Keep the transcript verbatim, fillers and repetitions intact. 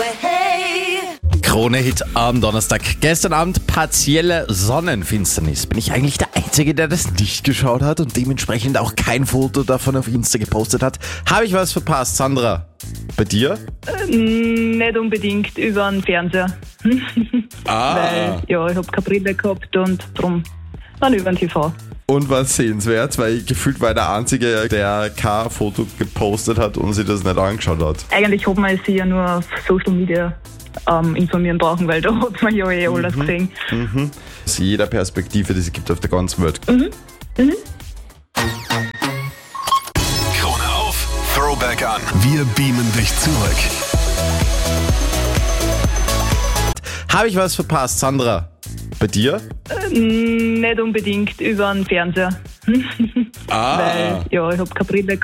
Krone-Hit am Donnerstag. Gestern Abend partielle Sonnenfinsternis. Bin ich eigentlich der Einzige, der das nicht geschaut hat und dementsprechend auch kein Foto davon auf Insta gepostet hat? Habe ich was verpasst, Sandra? Bei dir? Ähm, nicht unbedingt über den Fernseher. Ah. Weil, ja, ich habe keine Brille gehabt und darum dann über den T V. Und was sehenswert, weil gefühlt war der Einzige, der kein Foto gepostet hat und sich das nicht angeschaut hat. Eigentlich hat man sie ja nur auf Social Media ähm, informieren brauchen, weil da hat man ja eh alles gesehen. Mhm. Aus jeder Perspektive, die es gibt auf der ganzen Welt. Mhm. Mhm. Krone auf, Throwback an. Wir beamen dich zurück. Habe ich was verpasst, Sandra? Bei dir? Ähm, nicht unbedingt über den Fernseher. Ah. Weil, ja, ich habe keine Brille